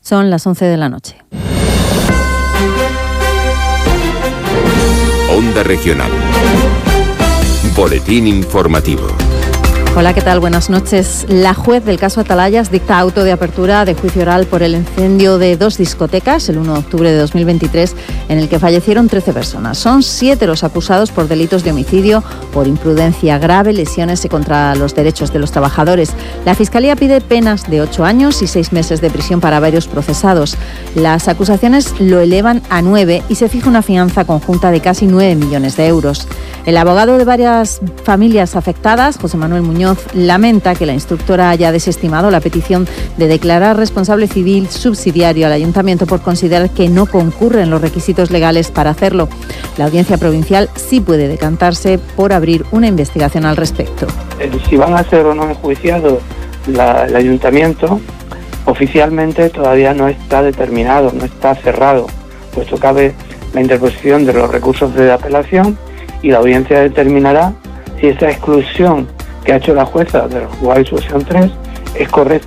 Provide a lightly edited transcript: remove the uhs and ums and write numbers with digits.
Son las 11 de la noche. Onda Regional. Boletín informativo. Hola, ¿qué tal? Buenas noches. La juez del caso Atalayas dicta auto de apertura de juicio oral por el incendio de 2 discotecas el 1 de octubre de 2023, en el que fallecieron 13 personas. Son 7 los acusados por delitos de homicidio, por imprudencia grave, lesiones contra los derechos de los trabajadores. La Fiscalía pide penas de 8 años y 6 meses de prisión para varios procesados. Las acusaciones lo elevan a 9 y se fija una fianza conjunta de casi 9 millones de euros. El abogado de varias familias afectadas, José Manuel Muñoz, lamenta que la instructora haya desestimado la petición de declarar responsable civil subsidiario al ayuntamiento por considerar que no concurren los requisitos legales para hacerlo. La Audiencia Provincial sí puede decantarse por abrir una investigación al respecto. Si van a ser o no enjuiciados el ayuntamiento, oficialmente todavía no está determinado, no está cerrado, puesto cabe la interposición de los recursos de apelación y la audiencia determinará si esa exclusión que ha hecho la jueza del juzgado de instrucción 3 es correcta